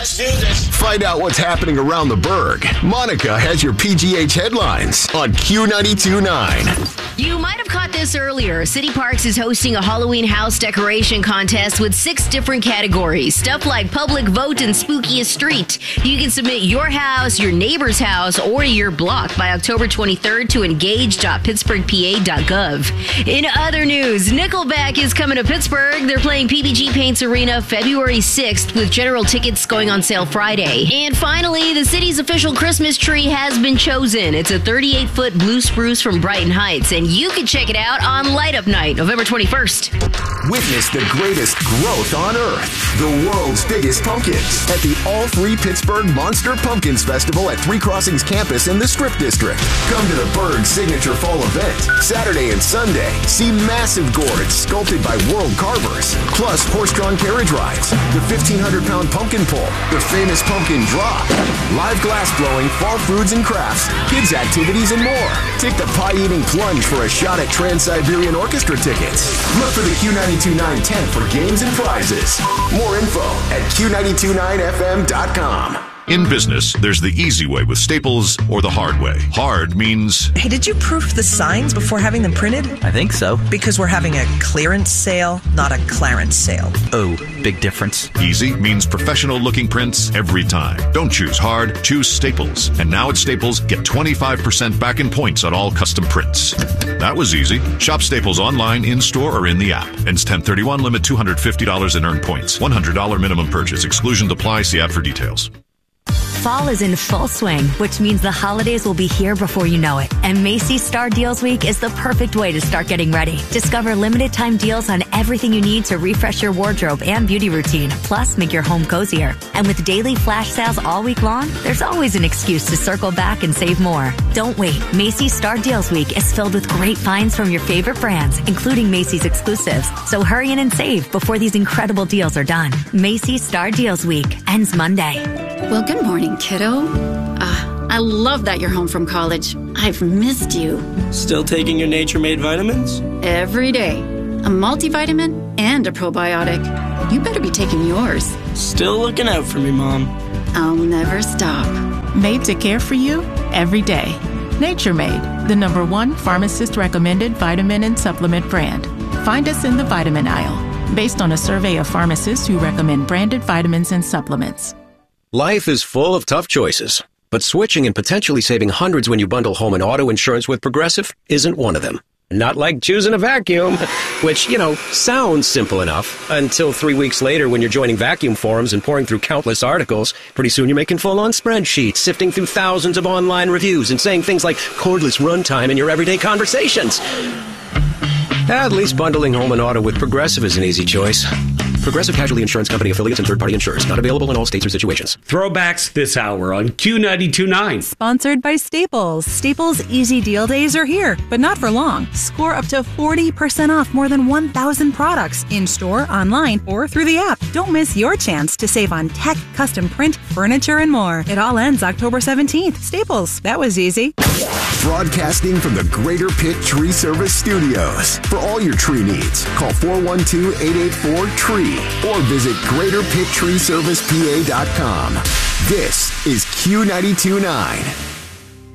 Let's do this. Find out what's happening around the Berg. Monica has your PGH headlines on Q92.9. You might have caught this earlier. City Parks is hosting a Halloween house decoration contest with 6 different categories. Stuff like public vote and spookiest street. You can submit your house, your neighbor's house, or your block by October 23rd to engage.pittsburghpa.gov. In other news, Nickelback is coming to Pittsburgh. They're playing PPG Paints Arena February 6th with general tickets going on sale Friday. And finally, the city's official Christmas tree has been chosen. It's a 38-foot blue spruce from Brighton Heights, and you can check it out on Light Up Night, November 21st. Witness the greatest growth on Earth. The world's biggest pumpkins at the All Free Pittsburgh Monster Pumpkins Festival at Three Crossings campus in the Strip District. Come to the Berg Signature Fall event Saturday and Sunday. See massive gourds sculpted by world carvers, plus horse-drawn carriage rides, the 1,500-pound pumpkin pull, the famous pumpkin drop, live glass blowing, fall foods and crafts, kids activities, and more. Take the pie-eating plunge for a shot at Trans-Siberian Orchestra tickets. Look for the Q92.9 tent for games and prizes. More info at Q929FM.com. In business, there's the easy way with Staples or the hard way. Hard means... Hey, did you proof the signs before having them printed? I think so. Because we're having a clearance sale, not a clarence sale. Oh, big difference. Easy means professional-looking prints every time. Don't choose hard, choose Staples. And now at Staples, get 25% back in points on all custom prints. That was easy. Shop Staples online, in-store, or in the app. Ends 10/31, limit $250 in earned points. $100 minimum purchase. Exclusions apply. See app for details. Fall is in full swing, which means the holidays will be here before you know it. And Macy's Star Deals Week is the perfect way to start getting ready. Discover limited time deals on everything you need to refresh your wardrobe and beauty routine, plus make your home cozier. And with daily flash sales all week long, there's always an excuse to circle back and save more. Don't wait. Macy's Star Deals Week is filled with great finds from your favorite brands, including Macy's exclusives. So hurry in and save before these incredible deals are done. Macy's Star Deals Week ends Monday. Well, good morning, kiddo. I love that you're home from college. I've missed you. Still taking your Nature Made vitamins? Every day. A multivitamin and a probiotic. You better be taking yours. Still looking out for me, Mom. I'll never stop. Made to care for you every day. Nature Made, the #1 pharmacist-recommended vitamin and supplement brand. Find us in the vitamin aisle, based on a survey of pharmacists who recommend branded vitamins and supplements. Life is full of tough choices, but switching and potentially saving hundreds when you bundle home and auto insurance with Progressive isn't one of them. Not like choosing a vacuum, which, sounds simple enough until 3 weeks later when you're joining vacuum forums and pouring through countless articles. Pretty soon you're making full-on spreadsheets, sifting through thousands of online reviews and saying things like cordless runtime in your everyday conversations. At least bundling home and auto with Progressive is an easy choice. Progressive Casualty Insurance Company affiliates and third-party insurers. Not available in all states or situations. Throwbacks this hour on Q92.9. Sponsored by Staples. Staples Easy Deal Days are here, but not for long. Score up to 40% off more than 1,000 products in-store, online, or through the app. Don't miss your chance to save on tech, custom print, furniture, and more. It all ends October 17th. Staples. That was easy. Broadcasting from the Greater Pitt Tree Service Studios. For all your tree needs, call 412-884-TREE or visit GreaterPittTreeServicePA.com. This is Q92.9.